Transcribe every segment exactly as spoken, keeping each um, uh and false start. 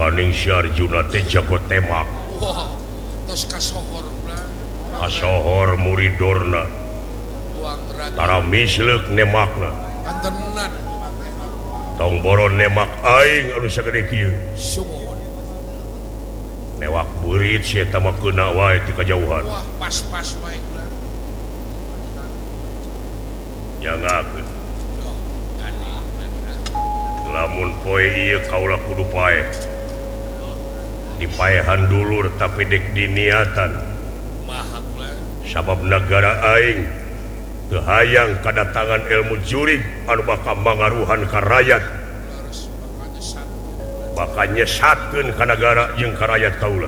Kaning si Arjuna teh jago temak. Wah, tos kasohor lah. Kasohor muridorna. Tuang raga. Tara misleuk nemakna. Pantenan. Tong boron nemak aing anu sagede kieu. Sumuhun. Newak beurit si eta mah keuna wae ti kajauhan. Wah, pas-pas wae lah. Jangakeun. Duh, aneh. Lamun poe ieu kaula kudu paeh. Dipaehan dulur tapi dek diniatan. Mahak lah. Sabab negara aing teu hayang kadatangan ilmu jurig anu bakal mangaruhan ka rakyat. Laras makanya satu. Bakal nyesatkeun ka negara jeung ka rakyat kaula.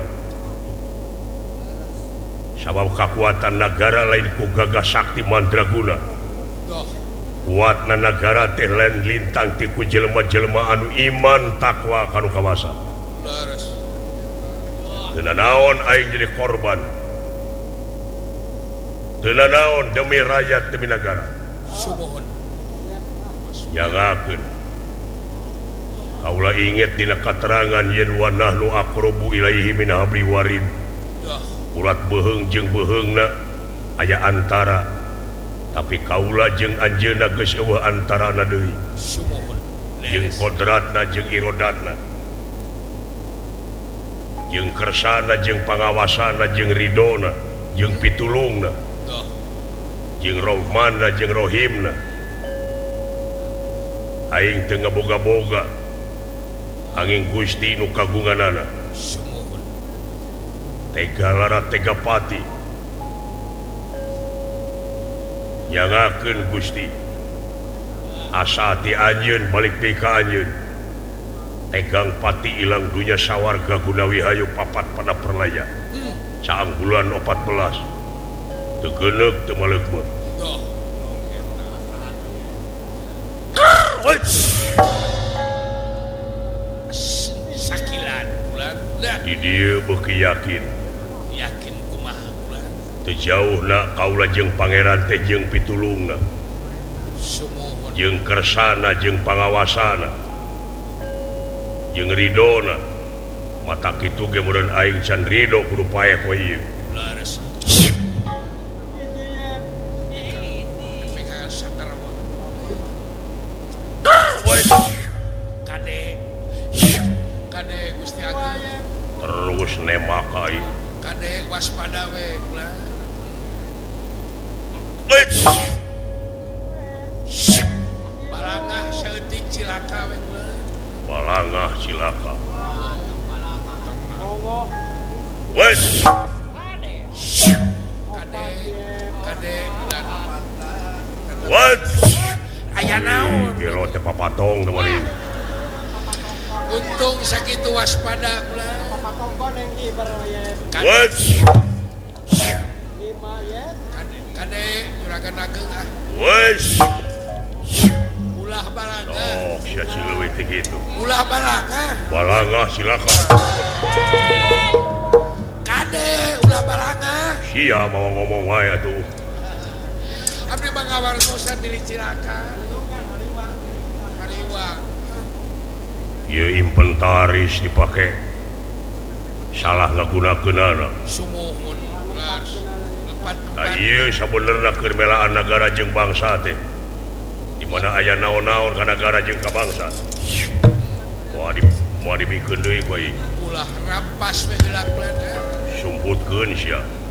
Sabab kakuatan negara lain ku gagah sakti mandraguna. Duh, Kuatna negara teh lain lintang ti ku jelema-jelema anu iman takwa kanu kawasa. laras. Teu naon aing jadi korban. Teu naon demi rakyat demi negara. Sumuhun. Jangakeun. Kaula inget dina katerangan yen wa nahnu aqrabu ilaihi min habli warid. Duh, Urat beheung jeung beheungna aya antara. Tapi kaula jeung anjeunna geus eueuh antarana deui. sumuhun. Jeung kodratna jeung irodatna. Jeung kersana jeung pangawasana jeung ridona jeung pitulungna Duh, jeung Rahmanna jeung Rohimna. Aing teu ngaboga-boga angin Gusti nu kagunganana. sumuhun. Tega lara tega pati. Jangakeun Gusti. Asa ti anjeun balik deui ka anjeun. Tegang pati ilang dunya sawarga gunawi hayu papat pada perlaya. Hmm, Caang bulan opat belas. Teu geuneuk teu maleukmeun. duh. Sakilan bulan. Dah, Di dieu beuki yakin. yakin kumaha bulan. Teu jauhna kaula jeung pangeran teh jeung pitulungna. Sumuhun. Jeung kersana jeung pangawasana. Jeung ridona. Mata kitu ge meureun aing can ridho kudu paeh poe ieu. Laras. Pegang sakar wah. Kade. Kade Gusti Agung. Terus nemak aing. Kade waspada we bulan. Balangah saeutik cilaka we bulan. Balangah cilaka. Wes, Kade. Kade bulan. what? Aya naon? Gelo teh papatong kemarin. Untung sakitu waspada bulan. Kade. What? Kade. Kade juragan ageng ah. Wes. Ulah balangah. Oh, sia cileuwih teh kitu. Ulah balangah. Balangah silakan. Kade ulah balangah. Sia mau ngomong wae atuh. Abdi mangawartosan diri cilaka. Hariwang. Ieu inventaris dipake salah ngagunakeunana. Sumuhun. Las. Lepat Nah, lepat. ieu sabenerna keur melaan negara jeung bangsa teh. Di mana aya naon-naon ka negara jeung ka bangsa. Moal di moal dibikeun deui ku aing. Ulah rampas we geulak bulan. Sumputkeun sia.